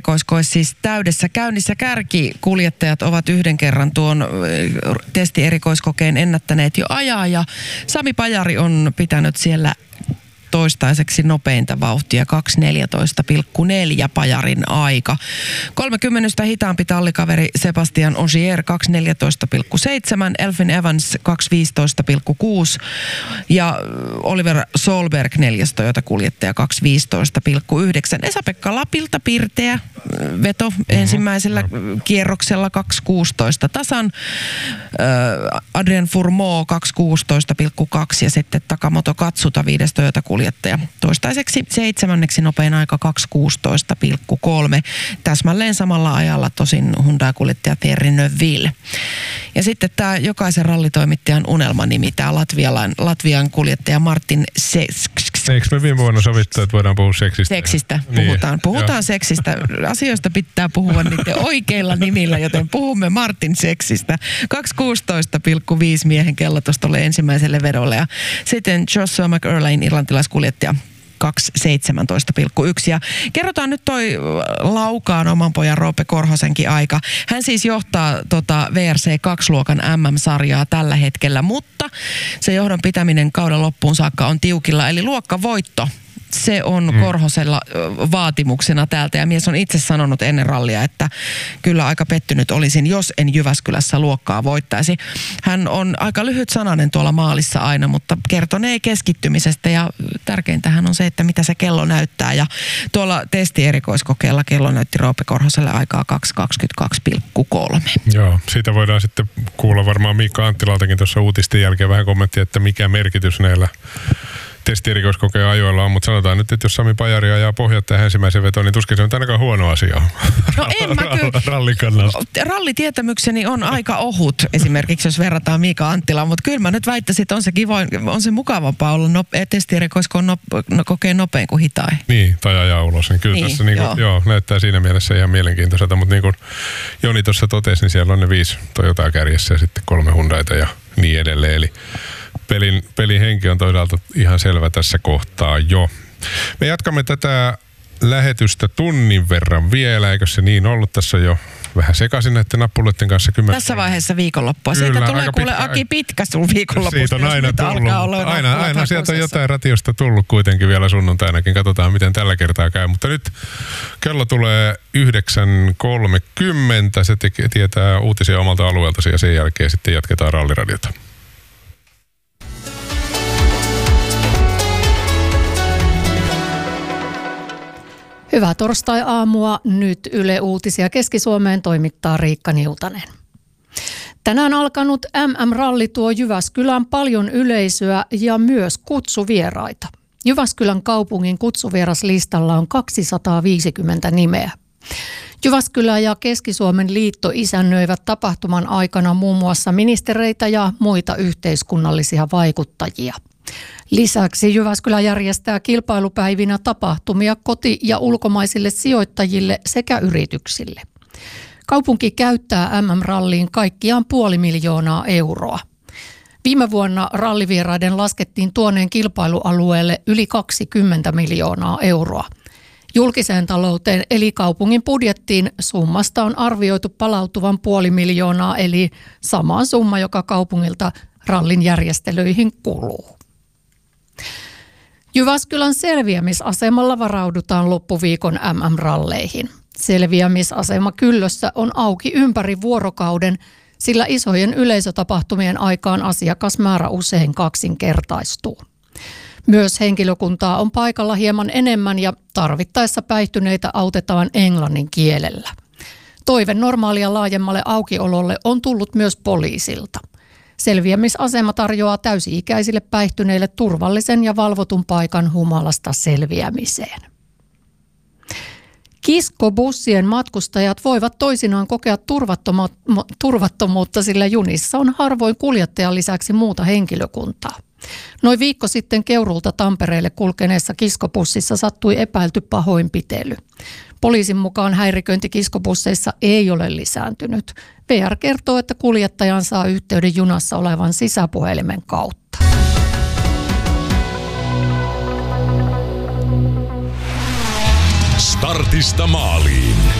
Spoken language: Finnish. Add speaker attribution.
Speaker 1: erikoiskoe siis täydessä käynnissä. Kärkikuljettajat ovat yhden kerran tuon testierikoiskokeen ennättäneet jo ajaa ja Sami Pajari on pitänyt siellä toistaiseksi nopeinta vauhtia, 2.14,4 Pajarin aika. 30 hitaampi tallikaveri Sebastian Ogier 2.14,7, Elfyn Evans 2.15,6 ja Oliver Solberg 4. Toyota-kuljettaja 2.15,9. Esa-Pekka Lapilta pirteä veto ensimmäisellä kierroksella 2.16 tasan. Adrian Fourmaux 2.16,2 ja sitten Takamoto Katsuta 5. Toyota-kuljettaja. Toistaiseksi 7. nopein aika 2.16,3. Täsmälleen samalla ajalla tosin Hyundai-kuljettaja Thierry Neuville. Ja sitten tämä jokaisen rallitoimittajan unelmanimi, tämä Latvian kuljettaja Martin
Speaker 2: Eikö me viime vuonna sovittu, että voidaan puhua seksistä?
Speaker 1: Seksistä puhutaan seksistä. Asioista pitää puhua niiden oikeilla nimillä, joten puhumme Martin seksistä. 2.16,5 miehen kello tuosta oli ensimmäiselle vedolle. Ja sitten Joshua McErlain irlantilaiskuljettaja 2.17,1. Ja kerrotaan nyt toi Laukaan oman pojan Roope Korhosenkin aika. Hän siis johtaa VRC2-luokan MM-sarjaa tällä hetkellä, mutta se johdon pitäminen kauden loppuun saakka on tiukilla. Eli luokkavoitto, se on Korhosella vaatimuksena täältä ja mies on itse sanonut ennen rallia, että kyllä aika pettynyt olisin, jos en Jyväskylässä luokkaa voittaisi. Hän on aika lyhyt sananen tuolla maalissa aina, mutta kertonee keskittymisestä ja tärkeintähän on se, että mitä se kello näyttää ja tuolla testierikoiskokeella kello näytti Roope Korhoselle aikaa 2.22,3.
Speaker 2: Joo, siitä voidaan sitten kuulla varmaan Miikka Anttilaltakin tuossa uutisten jälkeen vähän kommenttia, että mikä merkitys näillä testierikoiskokeen ajoilla on, mutta sanotaan nyt, että jos Sami Pajari ajaa pohjoittajan ensimmäisen vetoon, niin tuskin se on ainakaan huono asia.
Speaker 1: No en mä kyllä. Rallitietämykseni on aika ohut esimerkiksi, jos verrataan Miika Anttilaan, mutta kyllä mä nyt väittäisin, että on se mukavampaa olla testierikoiskokeen nopein kuin hitain.
Speaker 2: Niin, tai ajaa ulos. Niin kyllä niin, tässä joo, näyttää siinä mielessä ihan mielenkiintoiselta, mutta niin kuin Joni tuossa totesi, niin siellä on ne 5 Toyotaa kärjessä ja sitten 3 Hyundaita ja niin edelleen, eli pelin henki on toisaalta ihan selvä tässä kohtaa jo. Me jatkamme tätä lähetystä tunnin verran vielä, eikö se niin ollut? Tässä on jo vähän sekaisin näiden nappuloiden kanssa.
Speaker 1: Tässä vaiheessa viikonloppua. Siitä tulee kuule Aki pitkä sun viikonloppusta.
Speaker 2: Siitä on aina tullut. Aina sieltä on jotain ratiosta tullut kuitenkin vielä sunnuntainakin. Katsotaan, miten tällä kertaa käy. Mutta nyt kello tulee 9.30. Se tietää uutisia omalta alueeltasi ja sen jälkeen sitten jatketaan ralliradiota.
Speaker 3: Hyvää torstai-aamua. Nyt Yle Uutisia Keski-Suomeen toimittaa Riikka Niutanen. Tänään alkanut MM-ralli tuo Jyväskylään paljon yleisöä ja myös kutsuvieraita. Jyväskylän kaupungin kutsuvieraslistalla on 250 nimeä. Jyväskylä ja Keski-Suomen liitto isännöivät tapahtuman aikana muun muassa ministereitä ja muita yhteiskunnallisia vaikuttajia. Lisäksi Jyväskylä järjestää kilpailupäivinä tapahtumia koti- ja ulkomaisille sijoittajille sekä yrityksille. Kaupunki käyttää MM-ralliin kaikkiaan 500 000 euroa. Viime vuonna rallivieraiden laskettiin tuoneen kilpailualueelle yli 20 miljoonaa euroa. Julkiseen talouteen eli kaupungin budjettiin summasta on arvioitu palautuvan 500 000 eli sama summa, joka kaupungilta rallin järjestelyihin kuluu. Jyväskylän selviämisasemalla varaudutaan loppuviikon MM-ralleihin. Selviämisasema Kyllössä on auki ympäri vuorokauden, sillä isojen yleisötapahtumien aikaan asiakasmäärä usein kaksinkertaistuu. Myös henkilökuntaa on paikalla hieman enemmän ja tarvittaessa päihtyneitä autetaan englannin kielellä. Toive normaalia laajemmalle aukiololle on tullut myös poliisilta. Selviämisasema tarjoaa täysi-ikäisille päihtyneille turvallisen ja valvotun paikan humalasta selviämiseen. Kiskobussien matkustajat voivat toisinaan kokea turvattomuutta, sillä junissa on harvoin kuljettajan lisäksi muuta henkilökuntaa. Noin viikko sitten Keurulta Tampereelle kulkeneessa kiskobussissa sattui epäilty pahoinpitely. Poliisin mukaan häiriköinti kiskobusseissa ei ole lisääntynyt. VR kertoo, että kuljettajan saa yhteyden junassa olevan sisäpuhelimen kautta.
Speaker 4: Startista maaliin.